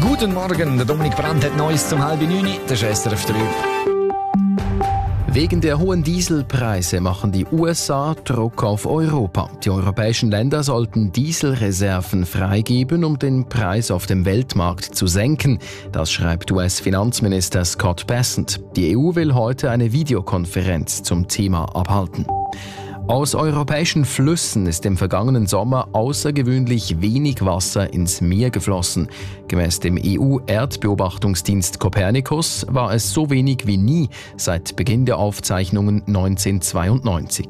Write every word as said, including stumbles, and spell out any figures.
Guten Morgen, der Dominik Brandt hat Neues zum halb neun. Das ist S R F drei. Wegen der hohen Dieselpreise machen die U S A Druck auf Europa. Die europäischen Länder sollten Dieselreserven freigeben, um den Preis auf dem Weltmarkt zu senken. Das schreibt U S-Finanzminister Scott Bessent. Die E U will heute eine Videokonferenz zum Thema abhalten. Aus europäischen Flüssen ist im vergangenen Sommer außergewöhnlich wenig Wasser ins Meer geflossen. Gemäss dem E U-Erdbeobachtungsdienst Copernicus war es so wenig wie nie seit Beginn der Aufzeichnungen neunzehnhundertzweiundneunzig.